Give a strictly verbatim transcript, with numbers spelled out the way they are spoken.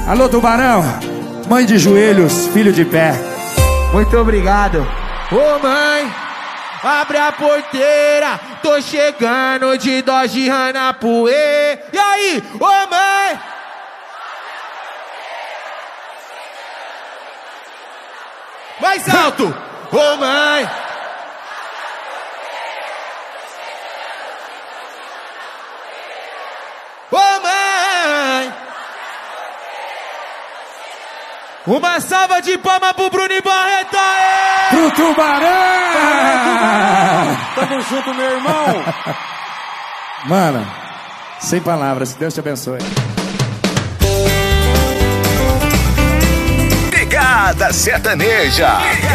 Alô, Tubarão, mãe de joelhos, filho de pé. Muito obrigado. Ô mãe, abre a porteira, tô chegando de Dodge Ranapuê. E aí, ô mãe? Mais alto! Ô mãe! Ô mãe! Uma salva de palmas pro Bruno e Barreto! Aê! Pro Tubarão! Tamo junto, meu irmão! Mano, sem palavras, Deus te abençoe. Pegada Sertaneja.